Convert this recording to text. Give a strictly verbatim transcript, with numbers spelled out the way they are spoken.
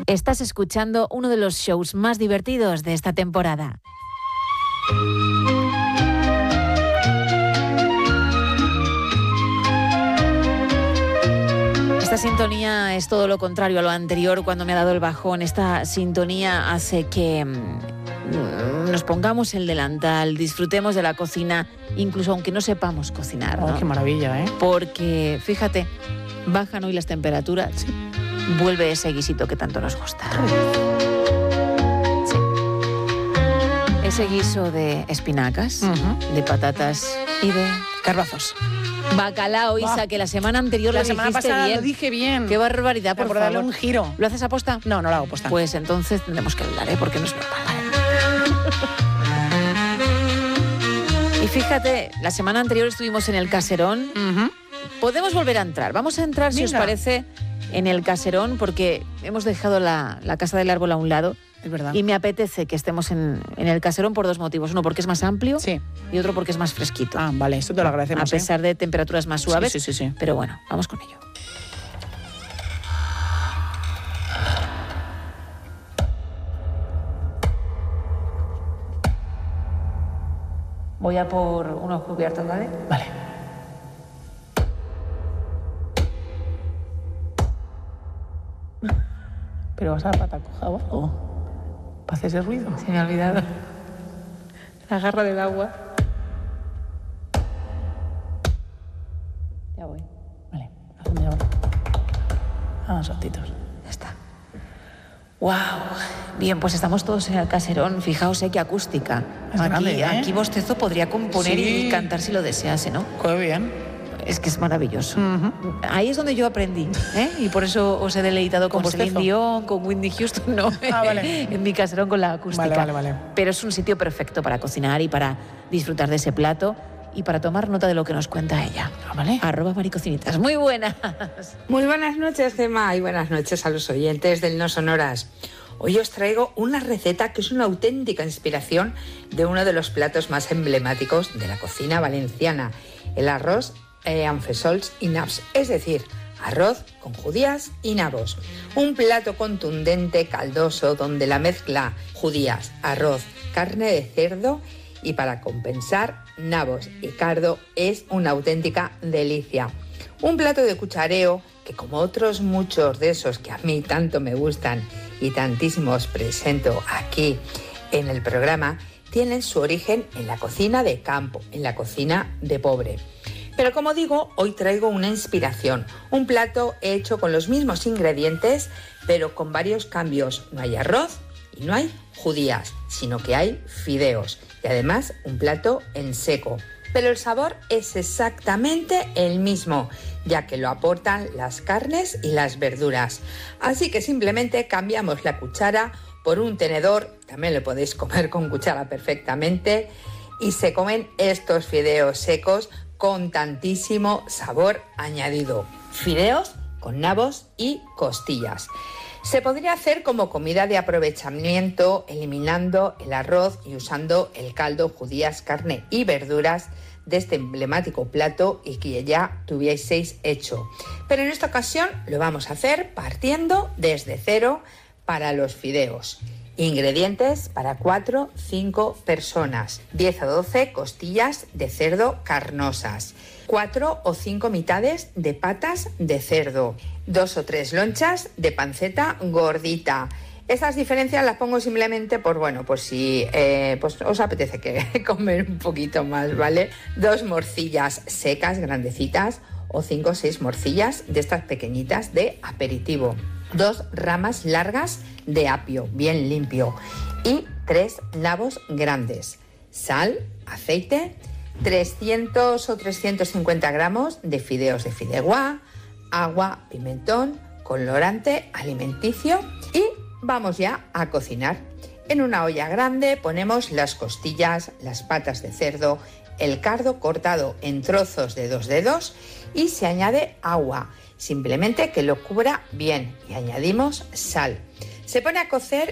Estás escuchando uno de los shows más divertidos de esta temporada. Esta sintonía es todo lo contrario a lo anterior cuando me ha dado el bajón. Esta sintonía hace que mmm, nos pongamos el delantal, disfrutemos de la cocina, incluso aunque no sepamos cocinar, ¿no? Oh, qué maravilla, ¿eh? Porque, fíjate, bajan hoy las temperaturas, sí. Vuelve ese guisito que tanto nos gusta. Sí. Ese guiso de espinacas, uh-huh. de patatas y de garbanzos. Bacalao, Isa, que la semana anterior la lo semana dijiste pasada bien. Lo dije bien. Qué barbaridad, por, por favor. darle un giro. ¿Lo haces aposta? No, no lo hago aposta. Pues entonces tendremos que hablar, ¿eh? Porque no es normal. Y fíjate, la semana anterior estuvimos en el caserón. Uh-huh. Podemos volver a entrar. Vamos a entrar, si Venga. os parece, en el caserón, porque hemos dejado la, la casa del árbol a un lado. Es verdad. Y me apetece que estemos en, en el caserón por dos motivos. Uno, porque es más amplio, sí. y otro, porque es más fresquito. Ah, vale, eso te lo agradecemos. A pesar ¿eh? de temperaturas más suaves. Sí, sí, sí, sí. Pero bueno, vamos con ello. Voy a por unos cubiertos, ¿vale? Vale. ¿Pero vas a la pata coja o algo? ¿Para hacer ese ruido? Se me ha olvidado. La garra del agua. Ya voy. Vale, ¿a dónde ya voy? A unos saltitos. Ya está. ¡Wow! Bien, pues estamos todos en el caserón. Fijaos, ¿eh? Qué acústica. Es aquí, grande, ¿eh? aquí Bostezo podría componer sí. y cantar si lo desease, ¿no? Qué bien. Es que es maravilloso. Uh-huh. Ahí es donde yo aprendí, ¿eh? Y por eso os he deleitado con, con Celine Dion, con Whitney Houston, no, ah, vale. en mi caserón con la acústica. Vale, vale, vale. Pero es un sitio perfecto para cocinar y para disfrutar de ese plato y para tomar nota de lo que nos cuenta ella. Ah, vale. Arroba Maricocinitas. Muy buenas. Muy buenas noches, Gemma, y buenas noches a los oyentes del No Sonoras. Hoy os traigo una receta que es una auténtica inspiración de uno de los platos más emblemáticos de la cocina valenciana, el arroz Eh, amb fesols y nabs, es decir, arroz con judías y nabos. Un plato contundente, caldoso, donde la mezcla judías, arroz, carne de cerdo y para compensar nabos y cardo es una auténtica delicia. Un plato de cuchareo que, como otros muchos de esos que a mí tanto me gustan y tantísimos presento aquí en el programa, tienen su origen en la cocina de campo, en la cocina de pobre. Pero como digo, hoy traigo una inspiración, un plato hecho con los mismos ingredientes, pero con varios cambios. No hay arroz y no hay judías, sino que hay fideos y además un plato en seco. Pero el sabor es exactamente el mismo, ya que lo aportan las carnes y las verduras. Así que simplemente cambiamos la cuchara por un tenedor, también lo podéis comer con cuchara perfectamente, y se comen estos fideos secos con tantísimo sabor añadido. Fideos con nabos y costillas. Se podría hacer como comida de aprovechamiento, eliminando el arroz y usando el caldo, judías, carne y verduras de este emblemático plato y que ya tuvieseis hecho. Pero en esta ocasión lo vamos a hacer partiendo desde cero para los fideos. Ingredientes para cuatro a cinco personas. diez a doce costillas de cerdo carnosas. cuatro o cinco mitades de patas de cerdo. dos o tres lonchas de panceta gordita. Estas diferencias las pongo simplemente por, bueno, pues si eh, pues os apetece que comer un poquito más, ¿vale? Dos morcillas secas, grandecitas, o cinco o seis morcillas de estas pequeñitas de aperitivo. Dos ramas largas de apio, bien limpio, y tres nabos grandes. Sal, aceite, trescientos o trescientos cincuenta gramos de fideos de fideuá, agua, pimentón, colorante alimenticio y vamos ya a cocinar. En una olla grande ponemos las costillas, las patas de cerdo, el cardo cortado en trozos de dos dedos y se añade agua. Simplemente que lo cubra bien y añadimos sal. Se pone a cocer